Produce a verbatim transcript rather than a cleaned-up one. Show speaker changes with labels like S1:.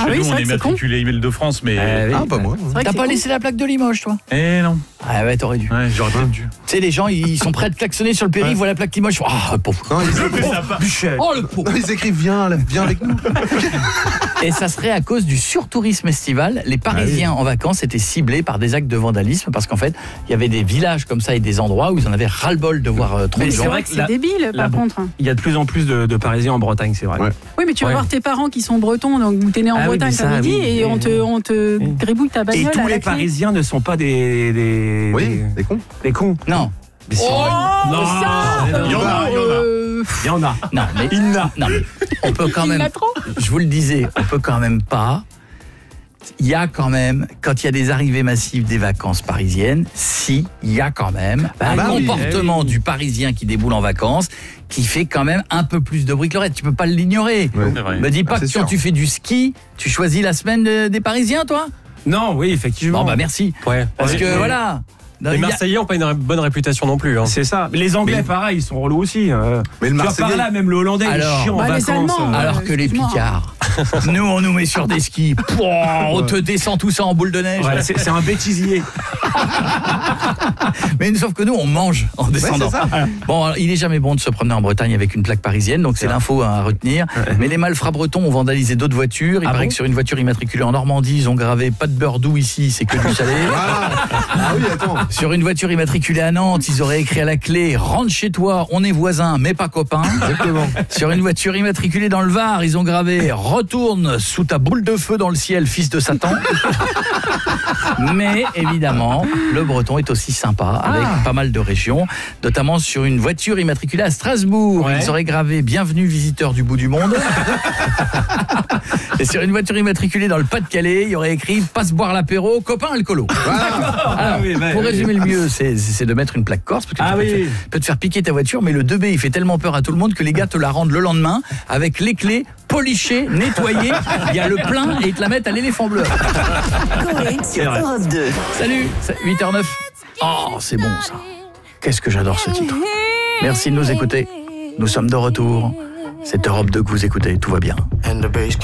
S1: Ah
S2: chez
S1: oui,
S2: nous,
S1: c'est
S2: on
S1: vrai
S2: est
S1: que c'est
S2: matriculé Île-de-France, mais.
S3: Euh, oui.
S4: Ah, pas moi.
S1: C'est vrai que
S3: T'as
S1: c'est
S3: pas
S1: con.
S3: laissé la plaque de Limoges, toi?
S2: Eh non.
S3: Ah ouais, t'aurais dû.
S2: Ouais, j'aurais peut-être dû.
S3: Tu sais, les gens, ils sont prêts à te klaxonner sur le périph', ils voient la plaque Limoges, ils font ah, pauvre.
S4: Non, ils écrivent,
S2: Michel.
S3: Oh, le pauvre.
S4: non, ils écrivent viens, là, viens avec nous.
S3: Et ça serait à cause du surtourisme estival. Les Parisiens en vacances étaient ciblés par des actes de vandalisme parce qu'en fait, il y avait des villages comme ça et des endroits où ils en avaient ras-le-bol de voir euh, trop
S1: Mais
S3: de
S1: c'est
S3: gens.
S1: vrai que c'est
S5: la-
S1: débile,
S5: la-
S1: par contre.
S5: Il y a de plus en plus de, de Parisiens en Bretagne, c'est vrai.
S4: Ouais.
S1: Oui, mais tu vas
S5: Ouais.
S1: voir tes parents qui sont bretons, donc t'es né en
S5: Ah oui,
S1: Bretagne,
S5: mais ça,
S1: comme dit,
S5: oui.
S1: et
S5: Et-
S1: on te, on te
S5: et-
S1: gribouille ta
S5: Et
S1: bagnole à
S5: tous
S1: la
S5: les
S1: clé.
S5: Parisiens ne sont pas des des,
S4: Oui,
S5: des,
S4: des cons.
S5: des cons.
S3: Non,
S5: Mais c'est
S1: Oh,
S5: vrai. Non,
S1: ça
S5: mais non.
S2: Il y en a, il y en a.
S1: Euh,
S5: Il y en a.
S3: non, mais
S5: Il y en a.
S3: non, mais on peut quand
S1: Il
S3: même.
S1: l'a trop.
S3: Je vous le disais, on peut quand même pas. Il y a quand même, quand il y a des arrivées massives des vacances parisiennes, si, il y a quand même un
S4: bah oui,
S3: comportement
S5: eh oui.
S3: du Parisien qui déboule en vacances qui fait quand même un peu plus de bruit que le reste. Tu peux pas l'ignorer.
S4: Ouais.
S2: C'est vrai.
S3: Me dis pas
S4: Ah,
S3: que
S4: c'est
S3: quand
S4: sûr.
S3: tu fais du ski, tu choisis la semaine de- des Parisiens, toi?
S5: Non, oui, effectivement.
S3: Bon, bah merci.
S5: Ouais.
S3: Parce
S5: Ouais.
S3: que
S5: Ouais.
S3: voilà. Non,
S6: Les
S3: il y a-
S6: Marseillais n'ont pas une bonne réputation non plus. Hein.
S5: C'est ça. Mais les Anglais,
S4: Mais-
S5: pareil, ils sont relous aussi. euh.
S4: Mais le
S5: Tu vois,
S4: Marseillais.
S5: par là, même le Hollandais, il
S3: Alors,
S5: est chiant
S1: bah,
S5: en
S1: les
S5: vacances.
S1: Allemands,
S5: euh.
S1: euh,
S3: Alors que les
S1: excuse-moi.
S3: Picards, nous on nous met sur des skis, Pouah, on te descend tout ça en boule de neige.
S5: Ouais, c'est c'est un bêtisier.
S3: Mais sauf que nous on mange en descendant.
S4: c'est ça.
S3: Bon, alors, il est jamais bon de se promener en Bretagne avec une plaque parisienne, donc c'est l'info à retenir. Mais les malfrats bretons ont vandalisé d'autres voitures. Il
S5: Ah
S3: paraît
S5: bon
S3: que sur une voiture immatriculée en Normandie, ils ont gravé pas de beurre doux ici, c'est que du salé.
S4: Ah, ah oui, attends.
S3: Sur une voiture immatriculée à Nantes, ils auraient écrit à la clé « Rentre chez toi, on est voisins, mais pas copains ».
S4: Exactement.
S3: Sur une voiture immatriculée dans le Var, ils ont gravé « Retourne sous ta boule de feu dans le ciel, fils de Satan ». Mais évidemment, le breton est aussi sympa, avec pas mal de régions, notamment sur une voiture immatriculée à Strasbourg.
S5: Ouais.
S3: Ils auraient gravé « Bienvenue visiteur du bout du monde ». Et sur une voiture immatriculée dans le Pas-de-Calais, il y aurait écrit « Passe boire l'apéro, copain alcoolo ».
S4: Voilà.
S3: Alors,
S5: oui, bah,
S3: pour
S5: oui.
S3: résumer le mieux, c'est c'est de mettre une plaque corse, parce que
S5: Ah
S3: tu peux,
S5: oui.
S3: te faire, peut te faire piquer ta voiture, mais le deux B, il fait tellement peur à tout le monde que les gars te la rendent le lendemain, avec les clés polichées, nettoyées, il y a le plein, et ils te la mettent à l'éléphant bleu.
S7: Coé sur
S5: vrai.
S7: Europe deux.
S3: Salut, c'est huit heures neuf. Oh, c'est bon ça. Qu'est-ce que j'adore ce titre. Merci de nous écouter. Nous sommes de retour. C'est Europe deux que vous écoutez, tout va bien.